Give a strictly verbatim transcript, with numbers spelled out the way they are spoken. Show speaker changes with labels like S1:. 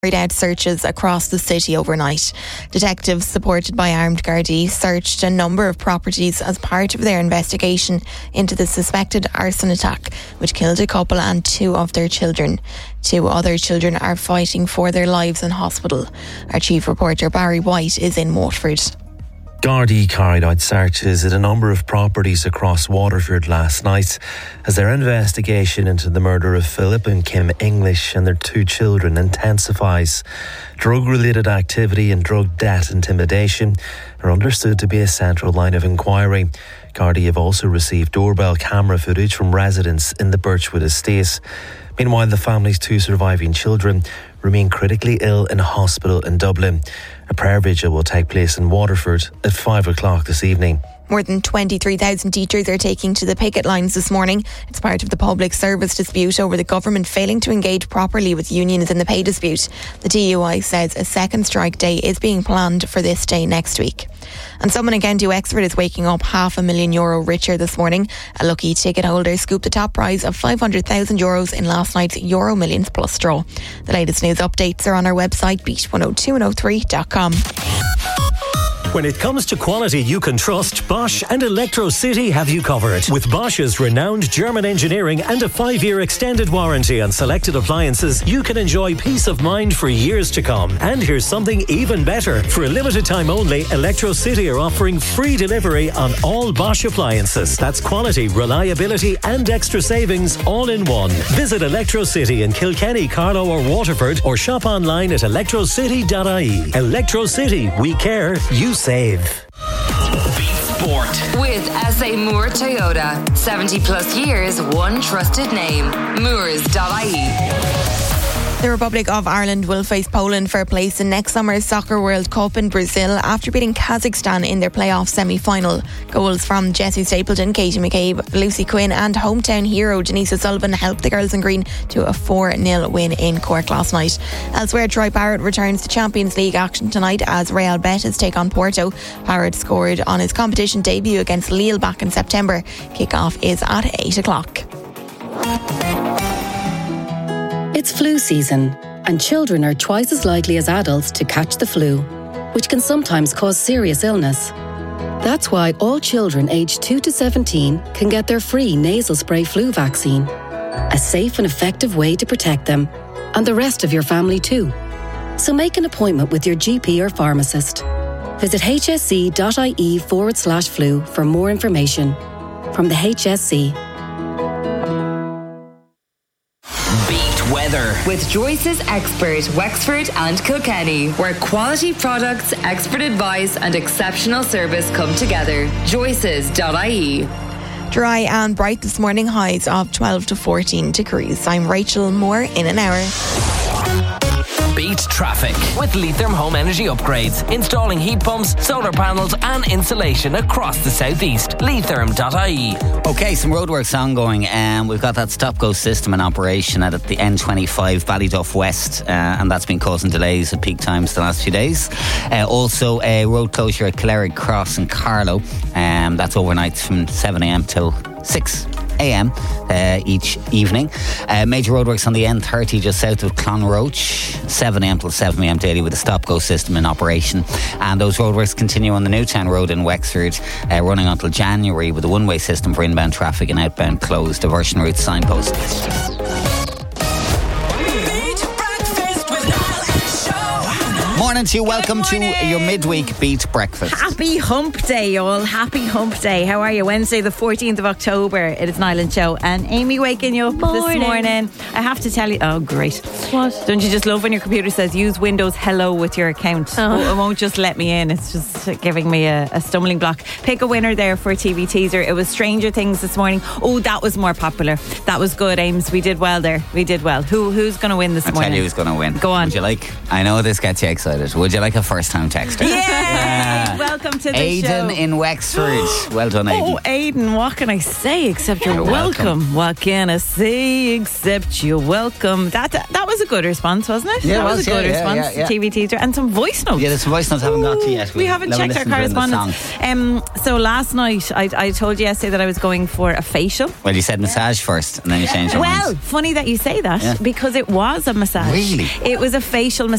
S1: carried out searches across the city overnight. Detectives, supported by armed Gardaí, searched a number of properties as part of their investigation into the suspected arson attack, which killed a couple and two of their children. Two other children are fighting for their lives in hospital. Our chief reporter Barry White is in Waterford.
S2: Gardaí carried out searches at a number of properties across Waterford last night as their investigation into the murder of Philip and Kim English and their two children intensifies. Drug-related activity and drug debt intimidation are understood to be a central line of inquiry. Gardaí have also received doorbell camera footage from residents in the Birchwood estate. Meanwhile, the family's two surviving children remain critically ill in a hospital in Dublin. A prayer vigil will take place in Waterford at five o'clock this evening.
S1: More than twenty-three thousand teachers are taking to the picket lines this morning. It's part of the public service dispute over the government failing to engage properly with unions in the pay dispute. The T U I says a second strike day is being planned for this day next week. And someone in County Wexford is waking up half a million euro richer this morning. A lucky ticket holder scooped the top prize of five hundred thousand euros in last night's Euro Millions Plus draw. The latest news updates are on our website, beat one oh two one oh three dot com.
S3: When it comes to quality you can trust, Bosch and Electro City have you covered. With Bosch's renowned German engineering and a five-year extended warranty on selected appliances, you can enjoy peace of mind for years to come. And here's something even better. For a limited time only, Electro City are offering free delivery on all Bosch appliances. That's quality, reliability and extra savings all in one. Visit Electro City in Kilkenny, Carlow or Waterford, or shop online at electro city dot I E. Electro City, we care, you save.
S4: Beat Sport
S5: with S A Moore Toyota. seventy plus years, one trusted name. Moores dot I E.
S1: The Republic of Ireland will face Poland for a place in next summer's Soccer World Cup in Brazil after beating Kazakhstan in their playoff semi-final. Goals from Jessie Stapleton, Katie McCabe, Lucy Quinn and hometown hero Denise O'Sullivan helped the girls in green to a four nil win in Cork last night. Elsewhere, Troy Parrott returns to Champions League action tonight as Real Betis take on Porto. Parrott scored on his competition debut against Lille back in September. Kick-off is at eight o'clock.
S6: It's flu season, and children are twice as likely as adults to catch the flu, which can sometimes cause serious illness. That's why all children aged two to seventeen can get their free nasal spray flu vaccine, a safe and effective way to protect them, and the rest of your family too. So make an appointment with your G P or pharmacist. Visit hsc.ie forward slash flu for more information. From the H S C.
S4: Weather
S5: with Joyce's Expert Wexford and Kilkenny, where quality products, expert advice and exceptional service come together. Joyce's dot I E.
S1: Dry and bright this morning, highs of twelve to fourteen degrees. I'm Rachel Moore in an hour.
S4: Beat traffic with Leitrim Home Energy Upgrades, installing heat pumps, solar panels and insulation across the southeast. Leitrim dot I E.
S7: Okay, some roadworks ongoing. Um, we've got that stop-go system in operation at the N twenty-five Ballyduff West, uh, and that's been causing delays at peak times the last few days. Uh, also, a road closure at Cleric Cross in Carlow. Um, that's overnight from seven a.m. till six a.m. Uh, each evening. Uh, major roadworks on the N thirty just south of Clonroach, seven a.m. till seven a.m. daily with a stop-go system in operation. And those roadworks continue on the Newtown Road in Wexford, uh, running until January with a one-way system for inbound traffic and outbound closed. Diversion route signpost. Morning to you. Welcome to your midweek Beat Breakfast.
S8: Happy Hump Day, y'all. Happy Hump Day. How are you? Wednesday, the fourteenth of October. It is Nyland Show. And Amy waking you up
S9: morning.
S8: this morning. I have to tell you. Oh, great.
S9: What?
S8: Don't you just love when your computer says use Windows Hello with your account?
S9: Oh.
S8: It won't just let me in. It's just giving me a, a stumbling block. Pick a winner there for a T V teaser. It was Stranger Things this morning. Oh, that was more popular. That was good, Ames. We did well there. We did well. Who Who's going to win this
S7: I'll
S8: morning?
S7: tell you who's going to win.
S8: Go on.
S7: Would you like, I know this gets you excited. Would you like a first time texter?
S8: Yeah!
S7: yeah.
S8: Welcome to the
S7: Aidan
S8: show.
S7: in Wexford. Well done, Aidan.
S8: Oh, Aidan, what can I say except you're,
S7: You're
S8: welcome.
S7: welcome.
S8: What can I say except you're welcome? That that, that was a good response, wasn't it?
S7: Yeah,
S8: that
S7: it
S8: was,
S7: was,
S8: a good
S7: yeah,
S8: response.
S7: yeah, yeah.
S8: T V teaser and some voice notes.
S7: Yeah, there's some voice notes I haven't got to yet.
S8: We haven't checked our correspondence. Um, so last night, I, I told you yesterday that I was going for a facial.
S7: Well, you said massage first and then you changed your
S8: Well,
S7: mind.
S8: funny that you say that
S7: Yeah.
S8: because it was a massage.
S7: Really?
S8: It was a facial massage.